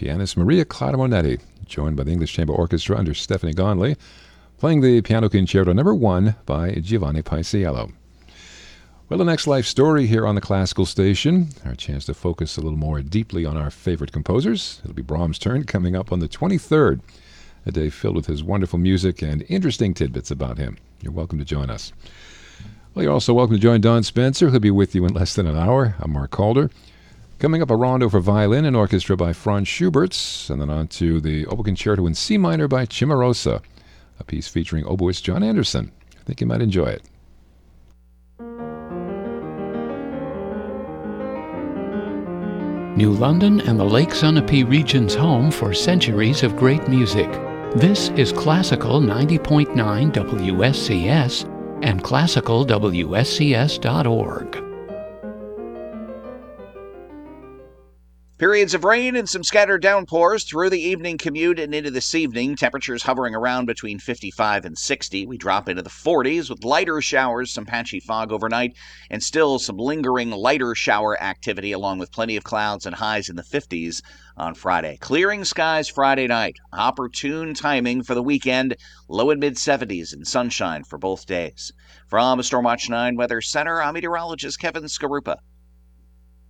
pianist Maria Clara Monetti, joined by the English Chamber Orchestra under Stephanie Gonley, playing the Piano Concerto No. 1 by Giovanni Paisiello. Well, the next life story here on the Classical Station, our chance to focus a little more deeply on our favorite composers. It'll be Brahms' turn coming up on the 23rd, a day filled with his wonderful music and interesting tidbits about him. You're welcome to join us. Well, you're also welcome to join Don Spencer. He'll be with you in less than an hour. I'm Mark Calder. Coming up, a rondo for violin and orchestra by Franz Schubert, and then on to the Oboe Concerto in C minor by Cimarosa, a piece featuring oboist John Anderson. I think you might enjoy it. New London and the Lake Sunapee region's home for centuries of great music. This is Classical 90.9 WSCS and classicalwscs.org. Periods of rain and some scattered downpours through the evening commute and into this evening. Temperatures hovering around between 55 and 60. We drop into the 40s with lighter showers, some patchy fog overnight, and still some lingering lighter shower activity along with plenty of clouds and highs in the 50s on Friday. Clearing skies Friday night. Opportune timing for the weekend. Low and mid-70s and sunshine for both days. From Stormwatch 9 Weather Center, I'm meteorologist Kevin Skarupa.